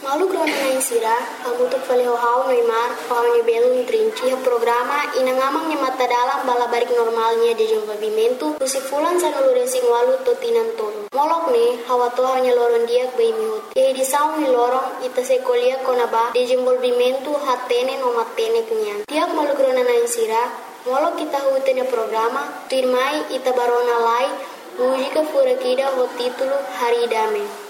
Malu krona na insira, hamutuk faleo hau Neymar, hau ni belum trinci programa inangamang ni mata dalam balabarik normalnya di desenvolvimento, usifulan sa nuluresing walu totinan tonu. Molok ni, hawa toha nya loron diak bay mihut. Ye di saung ni lorong ita sekolia konaba desenvolvimento hatene no matene kenyan. Tiak malu krona na insira, molok kita hutenya programa, tirmai ita barona lai, mujika furakida ho titulo Hari Dame.